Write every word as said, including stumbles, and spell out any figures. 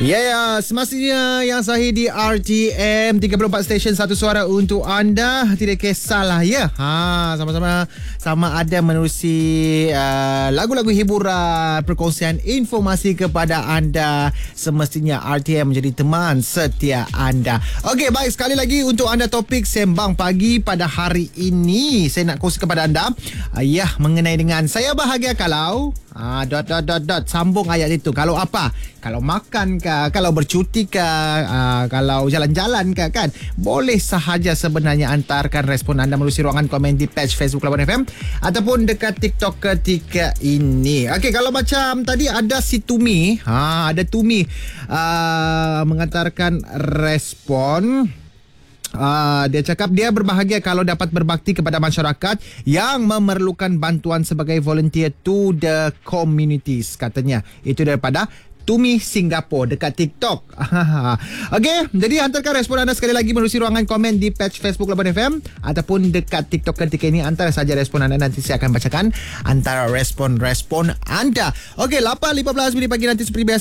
Ya, ya, semestinya yang sahih di R T M tiga puluh empat stesen, satu suara untuk anda. Tidak kisahlah ya. Ha, sama-sama sama ada menerusi uh, lagu-lagu hiburan, perkongsian informasi kepada anda. Semestinya R T M menjadi teman setia anda. Okey, baik, sekali lagi untuk anda topik sembang pagi pada hari ini. Saya nak kongsi kepada anda uh, ya, mengenai dengan saya bahagia kalau Ah, dot dot dot dot sambung ayat itu. Kalau apa? Kalau makan ke, kalau bercuti ke, ah, kalau jalan-jalan ke, kan? Boleh sahaja sebenarnya antarkan respon anda melalui ruangan komen di page Facebook Labuan F M ataupun dekat TikTok ketika ini. Okey, kalau macam tadi ada si Tumi, ha, ada Tumi ah, mengantarkan respon. Uh, dia cakap dia berbahagia kalau dapat berbakti kepada masyarakat yang memerlukan bantuan sebagai volunteer to the communities, katanya. Itu daripada Tumi Singapura dekat TikTok. Okey, jadi hantarkan respon anda sekali lagi melalui ruangan komen di page Facebook Labuan F M ataupun dekat TikTok ketika ini. Antara saja respon anda, nanti saya akan bacakan antara respon-respon anda. Okey, lapan lima belas minit pagi nanti seperti biasa